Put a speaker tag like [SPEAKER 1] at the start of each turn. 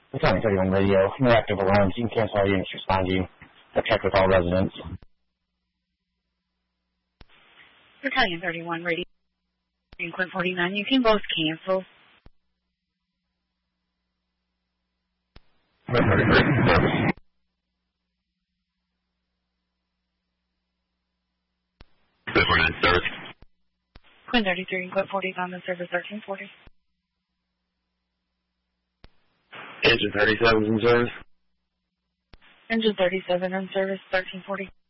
[SPEAKER 1] Battalion 31 radio, no active alarms. You can cancel all units responding. I've checked with all residents.
[SPEAKER 2] Battalion 31 radio, Quint 49, you can both cancel.
[SPEAKER 3] Service.
[SPEAKER 2] Quint 33 and Quint 49 on service 1340.
[SPEAKER 3] Engine 37 is in service.
[SPEAKER 2] Engine 37 in service 1340.